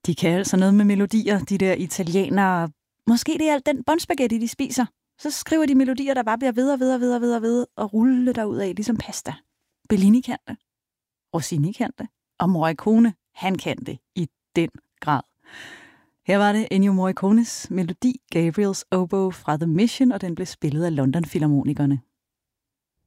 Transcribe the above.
De kan altså noget med melodier, de der italienere. Måske det er alt den båndspaghetti, de spiser. Så skriver de melodier, der bare bliver ved og rulle derud af, ligesom pasta. Bellini kan det. Rossini kan det. Og Morricone, han kan det i den grad. Her var det Ennio Morricones melodi Gabriel's Oboe fra The Mission, og den blev spillet af London Filharmonikerne.